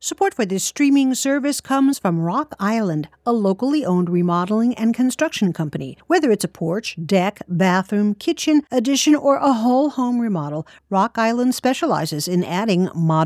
Support for this streaming service comes from Rock Island, a locally owned remodeling and construction company. Whether it's a porch, deck, bathroom, kitchen, addition, or a whole home remodel, Rock Island specializes in adding modern